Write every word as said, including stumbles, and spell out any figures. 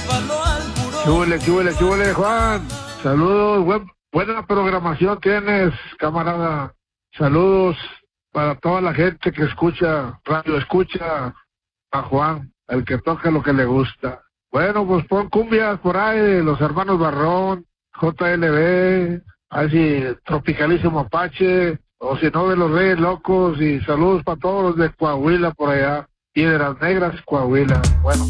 ¿Qué huele, qué huele, qué huele, Juan? Saludos, buen, buena programación tienes, camarada. Saludos para toda la gente que escucha, radio escucha a Juan, el que toca lo que le gusta. Bueno, pues pon cumbias por ahí, los hermanos Barrón, J L B, así Tropicalísimo Apache, o si no de los Reyes Locos, y saludos para todos los de Coahuila por allá, Piedras Negras, Coahuila. Bueno.